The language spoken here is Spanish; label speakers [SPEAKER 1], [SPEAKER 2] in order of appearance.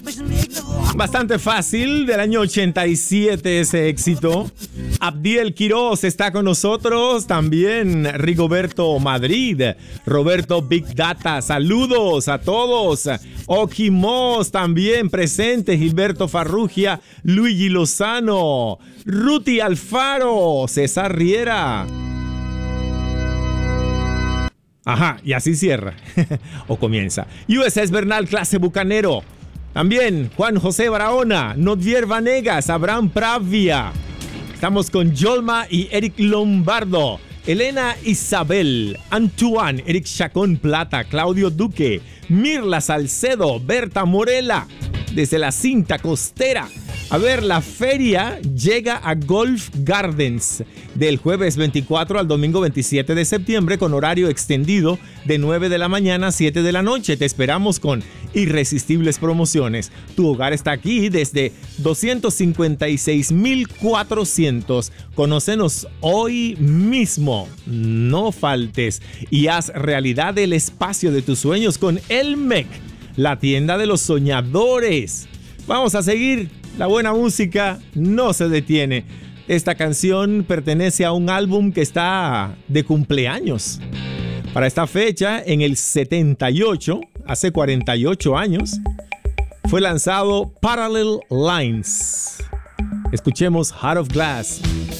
[SPEAKER 1] Bastante fácil, del año 87 ese éxito. Abdiel Quiroz está con nosotros, también Rigoberto Madrid, Roberto Big Data, saludos a todos. Oki Moss también presente, Gilberto Farrugia, Luigi Lozano, Ruti Alfaro, César Riera. Ajá, y así cierra, o comienza. USS Bernal, clase bucanero. También Juan José Barahona, Nodier Vanegas, Abraham Pravia. Estamos con Yolma y Eric Lombardo, Elena Isabel, Antoine, Eric Chacón Plata, Claudio Duque, Mirla Salcedo, Berta Morela, desde la cinta costera. A ver, la feria llega a Golf Gardens del jueves 24 al domingo 27 de septiembre con horario extendido de 9 de la mañana a 7 de la noche. Te esperamos con irresistibles promociones. Tu hogar está aquí desde 256,400. Conócenos hoy mismo. No faltes y haz realidad el espacio de tus sueños con El Mec, la tienda de los soñadores. Vamos a seguir. La buena música no se detiene. Esta canción pertenece a un álbum que está de cumpleaños. Para esta fecha, en el 78, hace 48 años, fue lanzado Parallel Lines. Escuchemos Heart of Glass.